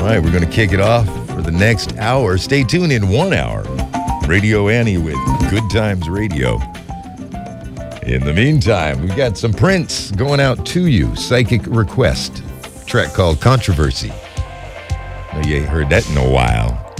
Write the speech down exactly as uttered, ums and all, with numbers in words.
All right, we're going to kick it off for the next hour. Stay tuned in one hour. Radio Annie with Good Times Radio. In the meantime, we've got some Prince going out to you. Psychic Request. Track called Controversy. You ain't heard that in a while.